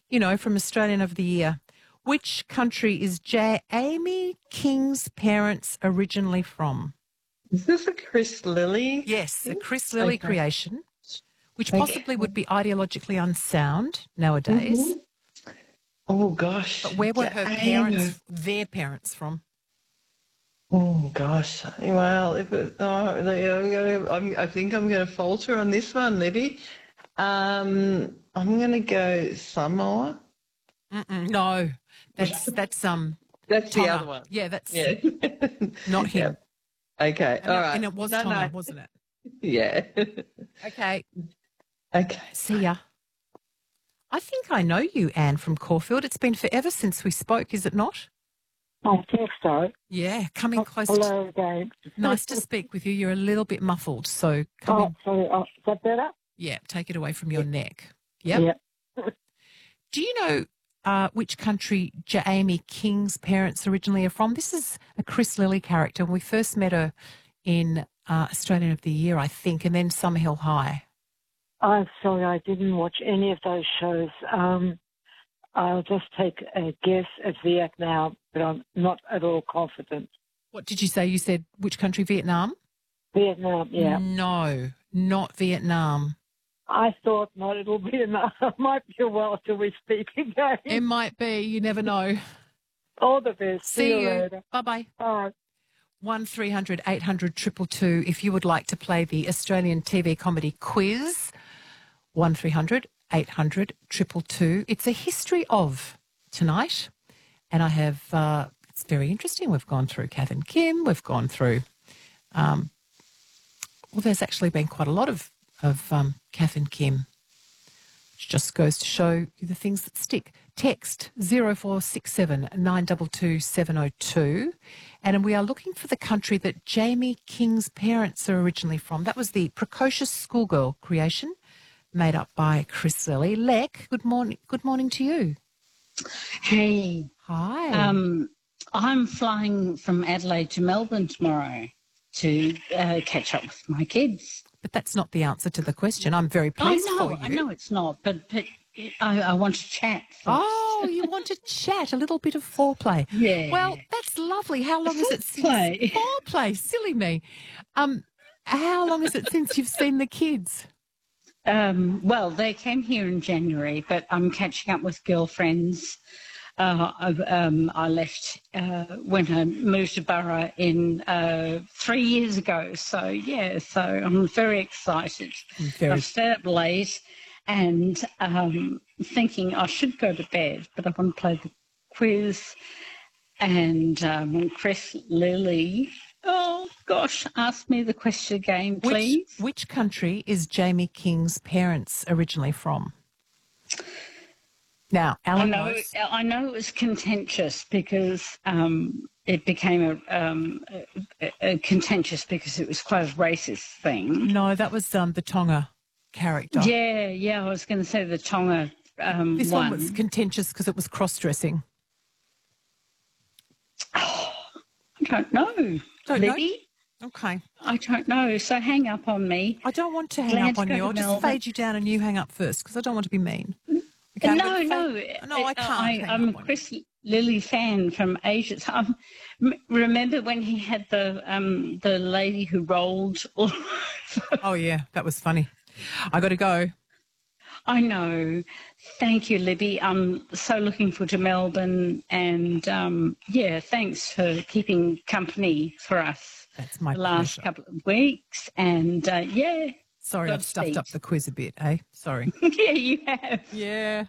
from Australian of the Year. Which country is Amy King's parents originally from? Is this a Chris Lilly? Yes, a Chris Lilly creation, which possibly would be ideologically unsound nowadays. Mm-hmm. Oh, gosh. But where were their parents from? Oh, gosh. Well, I think I'm going to falter on this one, Libby. I'm going to go Samoa. No, that's That's Tonga. the other one. Yeah, that's not him. Yep. Okay, all right. And it was Tonga, wasn't it? Yeah. Okay. Okay. See ya. I think I know you, Anne, from Caulfield. It's been forever since we spoke, is it not? I think so. Yeah, coming close. Hello again. Nice to speak with you. You're a little bit muffled, so come in. Sorry. Is that better? Yeah, take it away from your neck. Yep. Yeah. Do you know which country Amy King's parents originally are from? This is a Chris Lilly character. We first met her in Australian of the Year, I think, and then Summer Hill High. I'm sorry, I didn't watch any of those shows. I'll just take a guess at Vietnam, but I'm not at all confident. What did you say? You said which country? Vietnam? Vietnam, yeah. No, not Vietnam. I thought not. It'll be enough. Might be a while till we speak again. It might be. You never know. All the best. See you later. Bye-bye. Bye. 1300 800 222 if you would like to play the Australian TV comedy quiz. 1300 800 222. It's a history of tonight, and I have, it's very interesting. We've gone through Kath and Kim. We've gone through, there's actually been quite a lot of Kath and Kim, which just goes to show you the things that stick. Text 0467 922 702, and we are looking for the country that Amy King's parents are originally from. That was the Precocious Schoolgirl creation made up by Chris Lilly. Lek, good morning to you. Hey. Hi. I'm flying from Adelaide to Melbourne tomorrow to catch up with my kids. But that's not the answer to the question. I'm very pleased for you. I know it's not, but I want to chat first. Oh, you want to chat, a little bit of foreplay. Yeah. Well, that's lovely. How long is it since? Foreplay, silly me. How long is it since you've seen the kids? Well, they came here in January, but I'm catching up with girlfriends. I left when I moved to Burra in 3 years ago. So I'm very excited. I've stayed up late and thinking I should go to bed, but I want to play the quiz. And Chris Lilly, oh gosh, ask me the question again, please. Which country is Amy King's parents originally from? Now, Alan knows. I know it was contentious because it became a contentious because it was quite a racist thing. No, that was the Tonga character. Yeah, I was going to say the Tonga This one was contentious because it was cross-dressing. Oh, I don't know. Libby? Okay. I don't know. So hang up on me. I don't want to hang up on you. I'll just fade you down and you hang up first because I don't want to be mean. Okay, no, I can't. I'm a Chris Lilly fan from Asia. So remember when he had the lady who rolled all over? Oh, yeah, that was funny. I got to go. I know. Thank you, Libby. I'm so looking forward to Melbourne and, thanks for keeping company for us. That's my the last pleasure. couple of weeks and, Sorry, I've stuffed up the quiz a bit, eh? Sorry. Yeah, you have. Yeah.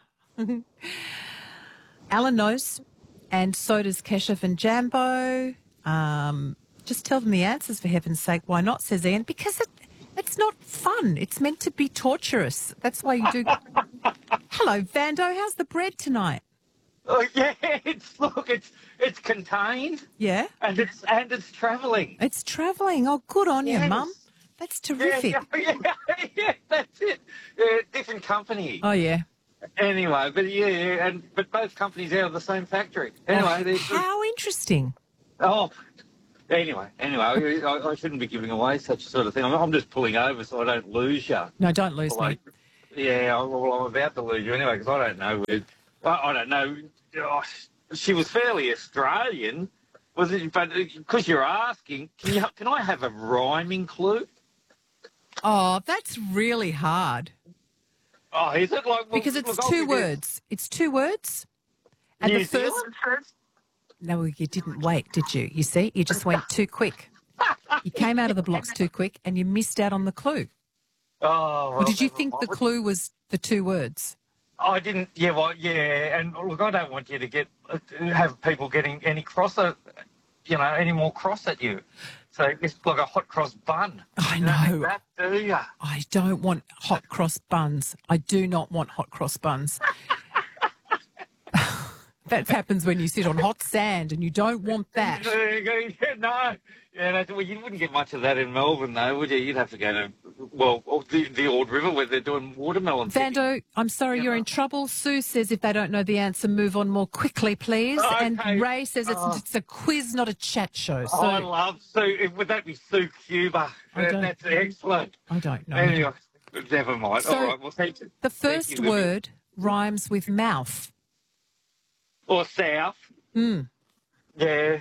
Alan knows, and so does Keshav and Jambo. Just tell them the answers, for heaven's sake. Why not, says Ian? Because it's not fun. It's meant to be torturous. That's why you do... Hello, Vando. How's the bread tonight? Oh, yeah, it's contained. Yeah? And it's travelling. It's travelling. Oh, good on you, Mum. That's terrific. Yeah, that's it. Different company. Oh, yeah. Anyway, but both companies out of the same factory. Anyway. How interesting. Oh, anyway, I shouldn't be giving away such a sort of thing. I'm just pulling over so I don't lose you. No, don't lose me. Yeah, well, I'm about to lose you anyway because I don't know I don't know. Oh, she was fairly Australian, was it? But because you're asking, can I have a rhyming clue? Oh, that's really hard. Oh, is it like Because it's look, I'll two give you- words. It's 2 words. And New the first... Zealand first? No, you didn't wait, did you? You see, you just went too quick. You came out of the blocks too quick and you missed out on the clue. Oh, well, Or did you never think the mind. clue was the 2 words? I didn't. Yeah, well, yeah. And look, I don't want you to have people getting any any more cross at you. So it's like a hot cross bun. I You don't know. think that, do you? I don't want hot cross buns. I do not want hot cross buns. That happens when you sit on hot sand and you don't want that. No. Yeah, well, you wouldn't get much of that in Melbourne, though, would you? You'd have to go to, well, the Ord River where they're doing watermelon picking. Vando, I'm sorry, you're in trouble. Sue says if they don't know the answer, move on more quickly, please. Okay. And Ray says it's a quiz, not a chat show. So I love Sue. Would that be Sue Cuba? I don't- That's excellent. I don't know. Anyway, never mind. So, All right, well, thank you. The Thank first you, Libby. word rhymes with mouth. Or south. Hmm. Yeah.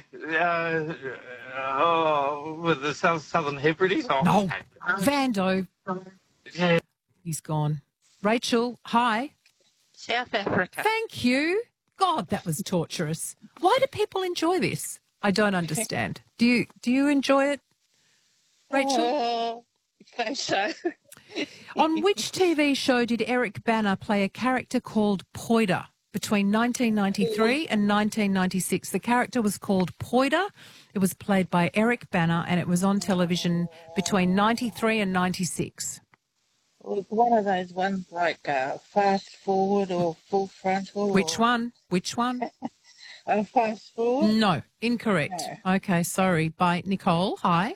With the Southern Hebrides. Oh, No. okay. Vando, Yeah. he's gone. Rachel, hi. South Africa. Thank you. God, that was torturous. Why do people enjoy this? I don't understand. Do you enjoy it, Rachel? Oh, I suppose so. On which TV show did Eric Bana play a character called Poida between 1993 and 1996? The character was called Poida. It was played by Eric Bana and it was on television between 93 and 96. One of those ones like fast forward or full frontal. Which one? Which one? Fast forward. No, incorrect. Okay, sorry. By Nicole. Hi.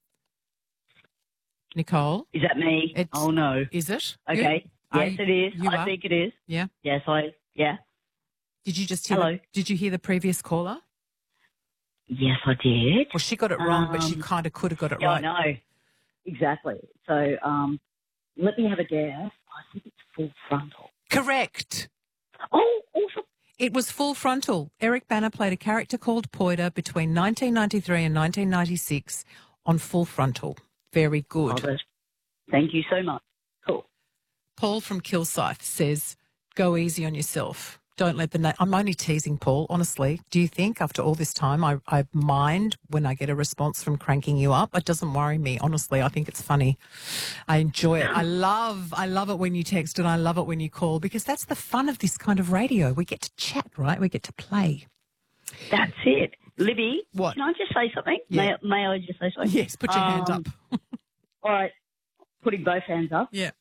Nicole, Is that me? It's- Oh, no. is it? Okay. Are Yes, it is. you I are? think it is. Yeah. Yes, yeah. Did you just hear? Hello. Did you hear the previous caller? Yes, I did. Well, she got it wrong, but she kind of could have got it Yeah, right. I know. Exactly. So, let me have a guess. I think it's full frontal. Correct. Oh, awesome. It was Full Frontal. Eric Bana played a character called Poida between 1993 and 1996 on Full Frontal. Very good. Oh, thank you so much. Cool. Paul from Kilsyth says, go easy on yourself. Don't let the I'm only teasing, Paul, honestly. Do you think after all this time I mind when I get a response from cranking you up? It doesn't worry me, honestly. I think it's funny. I enjoy it. I love it when you text and I love it when you call because that's the fun of this kind of radio. We get to chat, right? We get to play. That's it. Libby, What? can I just say something? Yeah. May I just say something? Yes, put your hand up. All right. Putting both hands up. Yeah.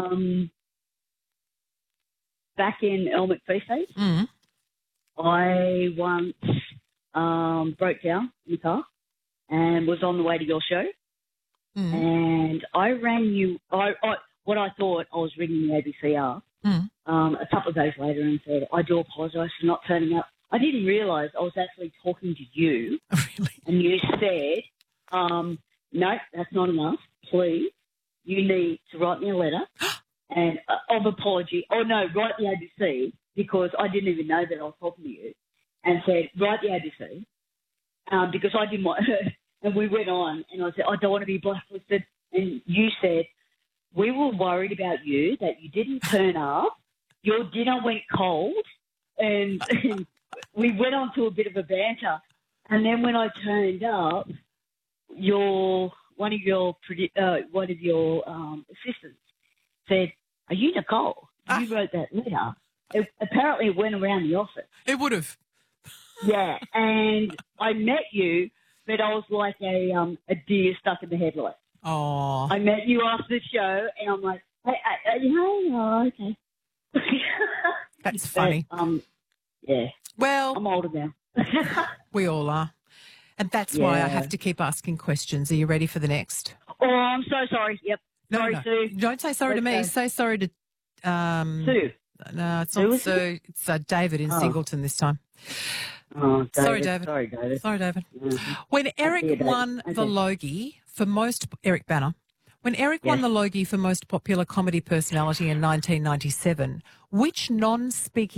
Back in El McPhee days, Mm. I once broke down in the car and was on the way to your show. Mm. And I rang you. What I thought I was ringing the ABCR Mm. a couple of days later and said, I do apologise for not turning up. I didn't realise I was actually talking to you. Really? And you said, no, that's not enough. Please, you need to write me a letter and of apology. Oh, no, write the ABC because I didn't even know that I was talking to you. And said, write the ABC because I didn't want And we went on and I said, I don't want to be blacklisted. And you said, we were worried about you, that you didn't turn up. Your dinner went cold. And we went on to a bit of a banter. And then when I turned up, one of your assistants said, "Are you Nicole? You wrote that letter." Apparently, it went around the office. It would have. Yeah, and I met you, but I was like a deer stuck in the headlights. Oh. I met you after the show, and I'm like, "Hey, okay." That's funny. But, yeah, Well, I'm older now. we all are. And that's why I Yeah. have to keep asking questions. Are you ready for the next? Oh, I'm so sorry. Yep. No, Sorry, no. Sue. Don't say sorry to me. Let's go. Say sorry to... Sue. No, it's Who not was Sue. It's David in Oh. Singleton this time. Oh, David. Sorry, David. Sorry, David. Sorry, David. Mhm. When Yeah, Eric David. won the Okay. Logie for most... Eric Bana. When Eric won Yes. the Logie for most popular comedy personality in 1997, which non-speaking